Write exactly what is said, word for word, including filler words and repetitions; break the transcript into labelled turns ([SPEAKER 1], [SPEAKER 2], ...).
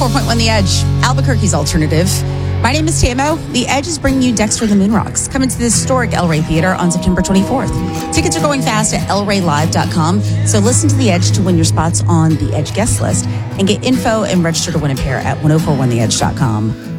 [SPEAKER 1] four point one The Edge, Albuquerque's alternative. My name is Tamo. The Edge is bringing you Dexter the Moonrocks, coming to the historic El Rey Theater on September twenty-fourth. Tickets are going fast at el rey live dot com, so listen to The Edge to win your spots on the Edge guest list and get info and register to win a pair at ten forty-one the edge dot com.